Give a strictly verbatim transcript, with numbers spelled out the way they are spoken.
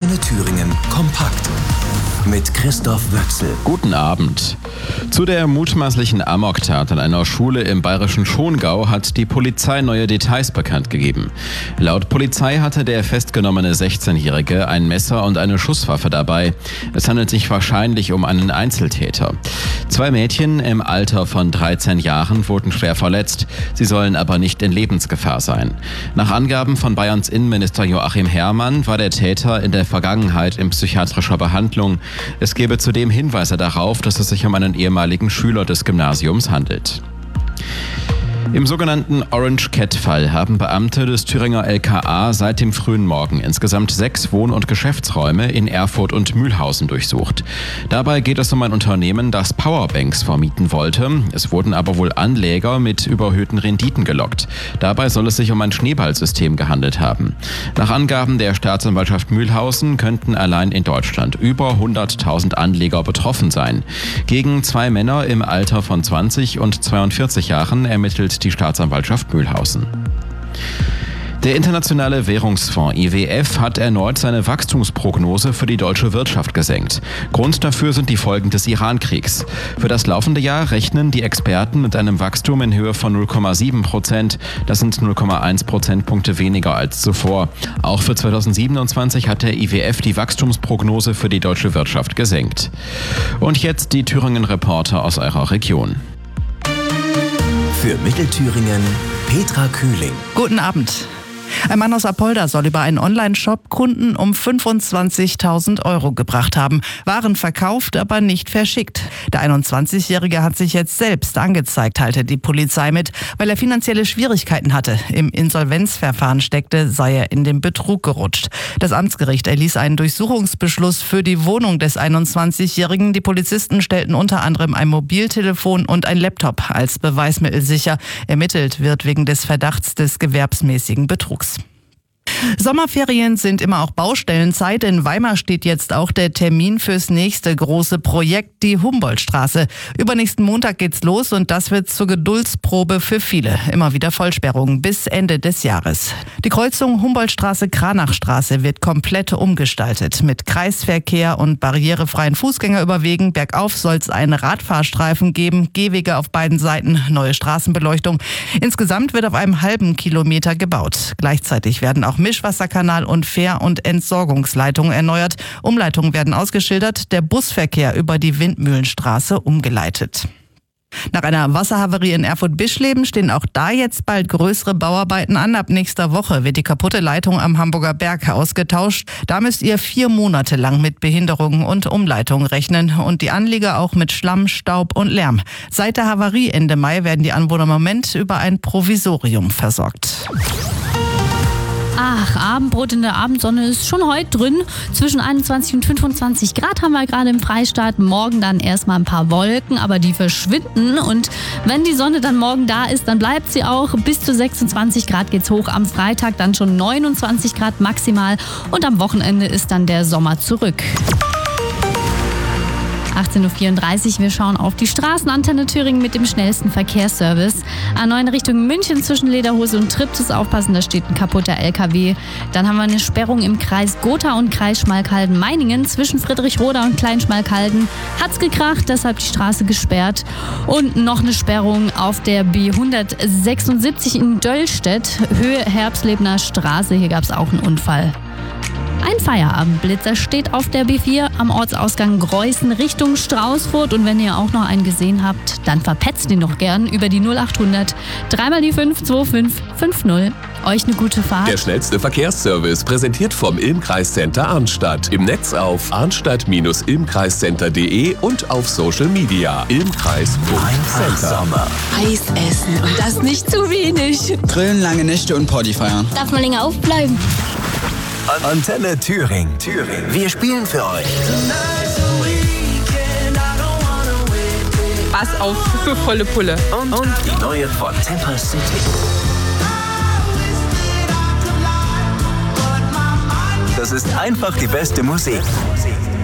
Antenne Thüringen kompakt mit Christoph Wöchsel. Guten Abend. Zu der mutmaßlichen Amoktat an einer Schule im bayerischen Schongau hat die Polizei neue Details bekannt gegeben. Laut Polizei hatte der festgenommene sechzehnjährige ein Messer und eine Schusswaffe dabei. Es handelt sich wahrscheinlich um einen Einzeltäter. Zwei Mädchen im Alter von dreizehn Jahren wurden schwer verletzt. Sie sollen aber nicht in Lebensgefahr sein. Nach Angaben von Bayerns Innenminister Joachim Herrmann war der Täter in der Vergangenheit in psychiatrischer Behandlung. Es gebe zudem Hinweise darauf, dass es sich um einen ehemaligen Schüler des Gymnasiums handelt. Im sogenannten Orange Cat-Fall haben Beamte des Thüringer L K A seit dem frühen Morgen insgesamt sechs Wohn- und Geschäftsräume in Erfurt und Mühlhausen durchsucht. Dabei geht es um ein Unternehmen, das Powerbanks vermieten wollte. Es wurden aber wohl Anleger mit überhöhten Renditen gelockt. Dabei soll es sich um ein Schneeballsystem gehandelt haben. Nach Angaben der Staatsanwaltschaft Mühlhausen könnten allein in Deutschland über hunderttausend Anleger betroffen sein. Gegen zwei Männer im Alter von zwanzig und zweiundvierzig Jahren ermittelt die Staatsanwaltschaft Mühlhausen. Der Internationale Währungsfonds I W F hat erneut seine Wachstumsprognose für die deutsche Wirtschaft gesenkt. Grund dafür sind die Folgen des Iran-Kriegs. Für das laufende Jahr rechnen die Experten mit einem Wachstum in Höhe von null Komma sieben Prozent. Das sind null Komma eins Prozentpunkte weniger als zuvor. Auch für zweitausendsiebenundzwanzig hat der I W F die Wachstumsprognose für die deutsche Wirtschaft gesenkt. Und jetzt die Thüringen-Reporter aus eurer Region. Für Mittelthüringen Petra Kühling. Guten Abend. Ein Mann aus Apolda soll über einen Online-Shop Kunden um fünfundzwanzigtausend Euro gebracht haben. Waren verkauft, aber nicht verschickt. Der einundzwanzigjährige hat sich jetzt selbst angezeigt, teilte die Polizei mit. Weil er finanzielle Schwierigkeiten hatte, im Insolvenzverfahren steckte, sei er in den Betrug gerutscht. Das Amtsgericht erließ einen Durchsuchungsbeschluss für die Wohnung des einundzwanzigjährigen. Die Polizisten stellten unter anderem ein Mobiltelefon und ein Laptop als Beweismittel sicher. Ermittelt wird wegen des Verdachts des gewerbsmäßigen Betrugs. Sommerferien sind immer auch Baustellenzeit. In Weimar steht jetzt auch der Termin fürs nächste große Projekt, die Humboldtstraße. Übernächsten Montag geht's los und das wird zur Geduldsprobe für viele. Immer wieder Vollsperrungen bis Ende des Jahres. Die Kreuzung Humboldtstraße-Kranachstraße wird komplett umgestaltet. Mit Kreisverkehr und barrierefreien Fußgängerüberwegen. Bergauf soll es einen Radfahrstreifen geben, Gehwege auf beiden Seiten, neue Straßenbeleuchtung. Insgesamt wird auf einem halben Kilometer gebaut. Gleichzeitig werden auch Mischwasserkanal und Fähr- und Entsorgungsleitungen erneuert. Umleitungen werden ausgeschildert, der Busverkehr über die Windmühlenstraße umgeleitet. Nach einer Wasserhavarie in Erfurt-Bischleben stehen auch da jetzt bald größere Bauarbeiten an. Ab nächster Woche wird die kaputte Leitung am Hamburger Berg ausgetauscht. Da müsst ihr vier Monate lang mit Behinderungen und Umleitungen rechnen und die Anlieger auch mit Schlamm, Staub und Lärm. Seit der Havarie Ende Mai werden die Anwohner im Moment über ein Provisorium versorgt. Ach, Abendbrot in der Abendsonne ist schon heute drin. Zwischen einundzwanzig und fünfundzwanzig Grad haben wir gerade im Freistaat. Morgen dann erstmal ein paar Wolken, aber die verschwinden. Und wenn die Sonne dann morgen da ist, dann bleibt sie auch. Bis zu sechsundzwanzig Grad geht's hoch. Am Freitag dann schon neunundzwanzig Grad maximal. Und am Wochenende ist dann der Sommer zurück. achtzehn Uhr vierunddreißig, wir schauen auf die Straßenantenne Thüringen mit dem schnellsten Verkehrsservice. A neun Richtung München zwischen Lederhose und Triptis aufpassen, da steht ein kaputter L K W. Dann haben wir eine Sperrung im Kreis Gotha und Kreis Schmalkalden-Meiningen zwischen Friedrichroda und Kleinschmalkalden. Hat's gekracht, deshalb die Straße gesperrt. Und noch eine Sperrung auf der B hundertsechsundsiebzig in Döllstedt, Höhe Herbstlebener Straße. Hier gab's auch einen Unfall. Ein Feierabendblitzer steht auf der B vier am Ortsausgang Greußen Richtung Straußfurt. Und wenn ihr auch noch einen gesehen habt, dann verpetzt ihn doch gern über die null achthundert dreimal die fünf zwei fünf fünf null. Euch eine gute Fahrt. Der schnellste Verkehrsservice präsentiert vom Ilm-Kreiscenter Arnstadt. Im Netz auf arnstadt Bindestrich ilmkreiscenter punkt de und auf Social Media. Ilmkreis.center. Eis essen und das nicht zu wenig. Grillen, lange Nächte und Party feiern. Darf man länger aufbleiben? Antenne Thüringen. Thüringen. Wir spielen für euch. Bass auf für volle Pulle. Und, und die neue von Temper City. Das ist einfach die beste Musik.